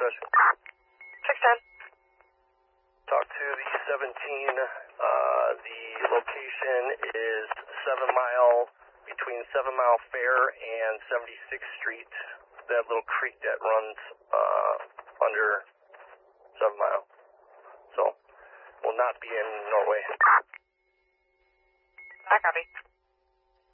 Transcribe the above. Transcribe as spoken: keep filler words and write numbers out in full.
session. six ten. Talk to the seventeen. Uh, the location is seven mile, between seven mile Fair and seventy-sixth Street. That little creek that runs uh, under seven mile. So, will not be in Norway. I copy.